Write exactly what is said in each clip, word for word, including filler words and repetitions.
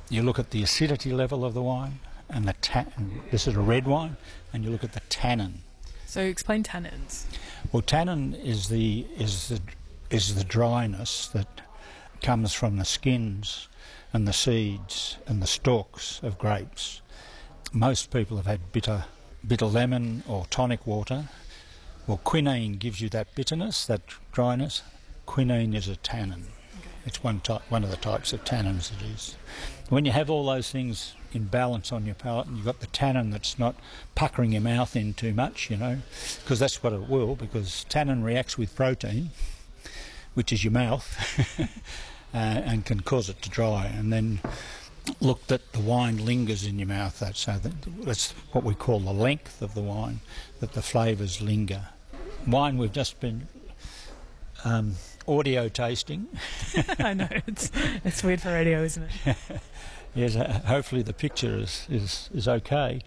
you look at the acidity level of the wine, and the ta- and this is a red wine, and you look at the tannin. So explain tannins. Well, tannin is the is the is the dryness that comes from the skins and the seeds and the stalks of grapes. Most people have had bitter bitter lemon or tonic water. Well, quinine gives you that bitterness, that dryness. Quinine is a tannin. Okay. It's one type, one of the types of tannins it is. When you have all those things in balance on your palate, and you've got the tannin that's not puckering your mouth in too much, you know, because that's what it will, because tannin reacts with protein, which is your mouth, uh, and can cause it to dry. And then look that the wine lingers in your mouth. That's, so that, that's what we call the length of the wine, that the flavours linger. Wine we've just been um, audio tasting. I know, it's it's weird for radio, isn't it? Yes, uh, hopefully the picture is, is, is okay.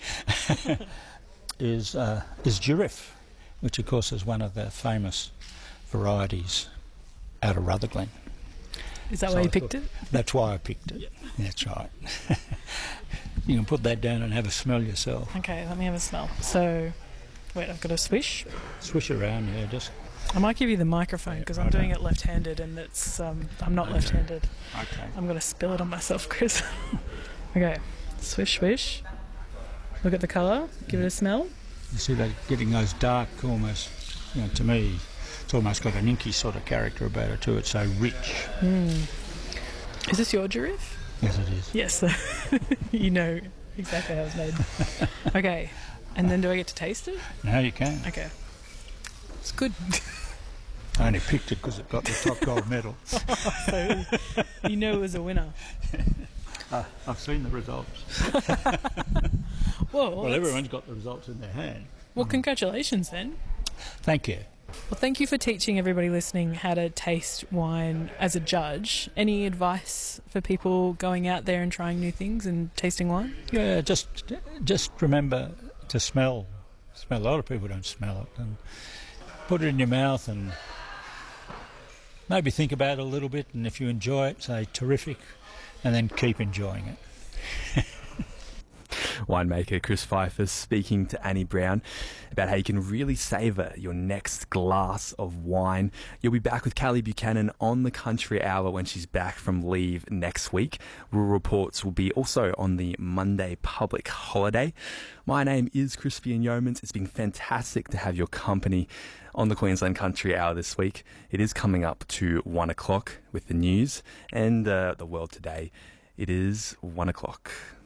is uh, is Giriffe, which of course is one of the famous varieties out of Rutherglen. Is that So why you I picked thought- it? That's why I picked it. That's right. You can put that down and have a smell yourself. Okay, let me have a smell. So, wait, I've got a swish. Swish around, yeah, just... I might give you the microphone because I'm righto. doing it left-handed and it's um, I'm not Okay. left-handed. Okay. I'm going to spill it on myself, Chris. Okay, swish, swish. Look at the colour. Give it a smell. You see that getting those dark, almost, you know, to me, it's almost got an inky sort of character about it too. It's so rich. Mm. Is this your Giriffe? Yes, it is. Yes. You know exactly how it's made. Okay, and then do I get to taste it? Now you can. Okay. It's good. I only picked it because it got the top gold medal. So you know it was a winner. Uh, I've seen the results. Whoa. Well, that's- everyone's got the results in their hand. Well, congratulations then. Thank you. Well, thank you for teaching everybody listening how to taste wine as a judge. Any advice for people going out there and trying new things and tasting wine? Yeah, just just remember to smell. Smell. A lot of people don't smell it. And put it in your mouth and maybe think about it a little bit. And if you enjoy it, say terrific, and then keep enjoying it. Winemaker Chris Pfeiffer speaking to Annie Brown about how you can really savour your next glass of wine. You'll be back with Callie Buchanan on the Country Hour when she's back from leave next week. Rural Reports will be also on the Monday public holiday. My name is Crispian Yeomans. It's been fantastic to have your company on the Queensland Country Hour this week. It is coming up to one o'clock with the news and uh, the world today. It is one o'clock.